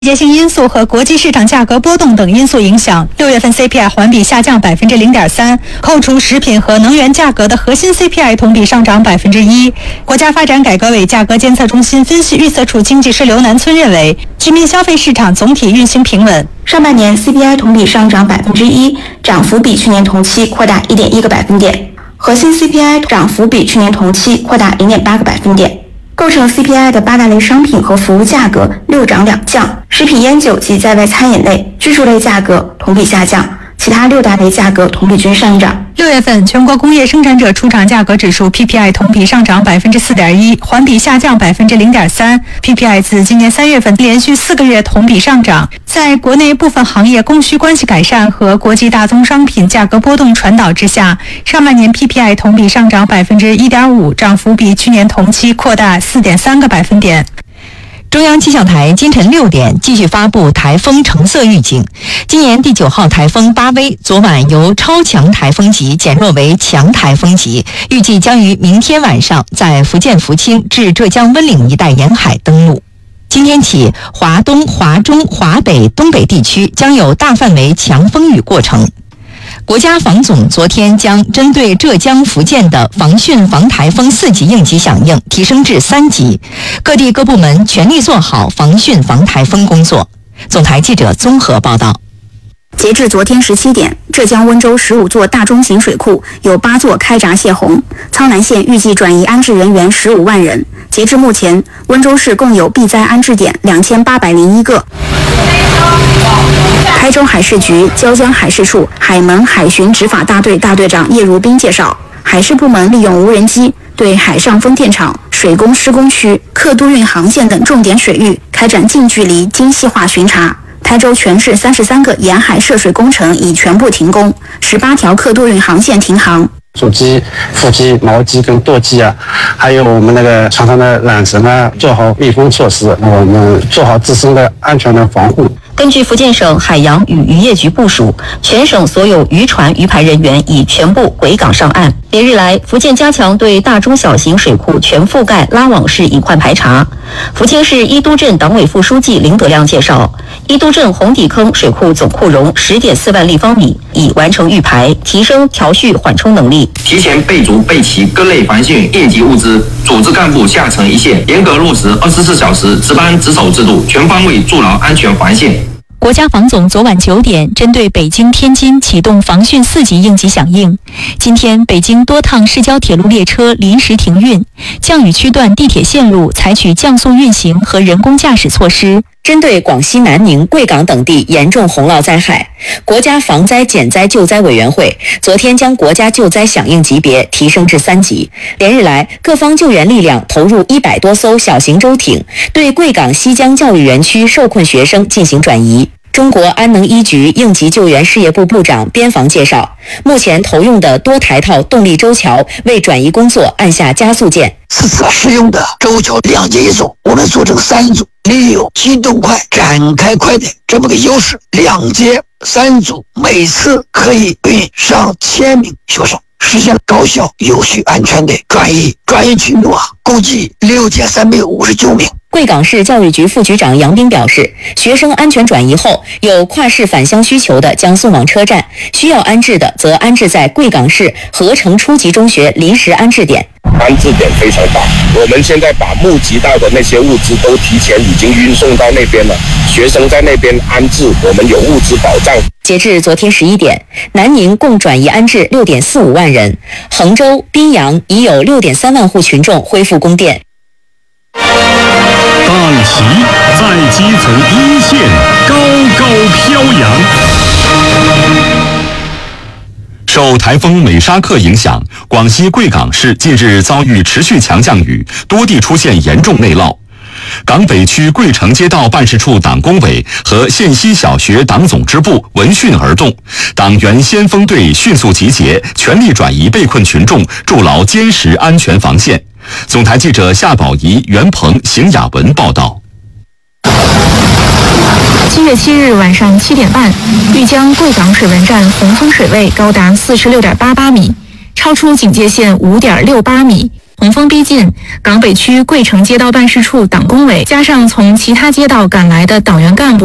季节性因素和国际市场价格波动等因素影响，6月份 CPI 环比下降0.3%，扣除食品和能源价格的核心 CPI 同比上涨1%。国家发展改革委价格监测中心分析预测处经济师刘南村认为，居民消费市场总体运行平稳。 上半年 CPI 同比上涨1%，涨幅比去年同期扩大1.1个百分点，核心 CPI 涨幅比去年同期扩大0.8个百分点。构成 CPI 的8大类商品和服务价格6涨2降，食品烟酒及在外餐饮类、居住类价格同比下降，其他6大类价格同比均上涨。 6月份全国工业生产者出厂价格指数 PPI 同比上涨4.1%，环比下降0.3%。PPI 自今年3月份连续4个月同比上涨。在国内部分行业供需关系改善和国际大宗商品价格波动传导之下，上半年 PPI 同比上涨1.5%，涨幅比去年同期扩大4.3个百分点。 中央气象台今晨6点继续发布台风橙色预警。今年第9号台风巴威昨晚由超强台风级减弱为强台风级，预计将于明天晚上在福建福清至浙江温岭一带沿海登陆。今天起，华东、华中、华北、东北地区将有大范围强风雨过程。国家防总昨天将针对浙江、福建的防汛防台风4级应急响应提升至3级，各地各部门全力做好防汛防台风工作。总台记者综合报道。 截至昨天17点，浙江温州15座大中型水库有8座开闸泄洪，苍南县预计转移安置人员15万人。截至目前，温州市共有避灾安置点2801个。台州海事局椒江海事处海门海巡执法大队大队长叶如斌介绍，海事部门利用无人机对海上风电场、水工施工区、客渡运航线等重点水域开展近距离精细化巡查。台州全市33个沿海涉水工程已全部停工，18条客渡运航线停航。 主机、副机、锚机跟舵机啊，还有我们那个船上的缆绳啊，做好密封措施，我们做好自身的安全的防护。 根据福建省海洋与渔业局部署，全省所有渔船渔排人员已全部回港上岸。连日来，福建加强对大中小型水库全覆盖拉网式隐患排查。福清市伊都镇党委副书记林德亮介绍，伊都镇红底坑水库总库容10.4万立方米，已完成预排，提升调蓄缓冲能力。 提前备足备齐各类防汛应急物资，组织干部下沉一线，严格落实24小时值班值守制度，全方位筑牢安全防线。 国家防总昨晚9点针对北京、天津启动防汛4级应急响应。今天，北京多趟市郊铁路列车临时停运，降雨区段地铁线路采取降速运行和人工驾驶措施。 针对广西南宁、贵港等地严重洪涝灾害，国家防灾减灾救灾委员会昨天将国家救灾响应级别提升至3级。连日来，各方救援力量投入100多艘小型舟艇，对贵港西江教育园区受困学生进行转移。中国安能一局应急救援事业部部长边防介绍，目前投用的多台套动力舟桥为转移工作按下加速键。 4次适用的舟桥2节一组，我们组成3组，利用机动快、展开快的这么个优势，2节3组，每次可以运上1000名学生，实现高效、有序、安全的转移。转移群度共计6359名。 贵港市教育局副局长杨斌表示，学生安全转移后，有跨市返乡需求的将送往车站，需要安置的则安置在贵港市合成初级中学临时安置点。 安置点非常大，我们现在把募集到的那些物资都提前已经运送到那边了，学生在那边安置，我们有物资保障。 截至昨天11点，南宁共转移安置6.45万人，衡州、宾阳已有6.3万户群众恢复供电。 大旗在基层一线高高飘扬。受台风美沙克影响，广西贵港市近日遭遇持续强降雨，多地出现严重内涝。港北区贵城街道办事处党工委和县西小学党总支部闻讯而动，党员先锋队迅速集结，全力转移被困群众，筑牢坚实安全防线。总台记者夏宝仪、袁鹏、邢雅文报道。 7月7日晚上7点半，豫江贵港水文站洪峰水位高达46.88米，超出警戒线5.68米。 洪峰逼近，港北区桂城街道办事处党工委加上从其他街道赶来的党员干部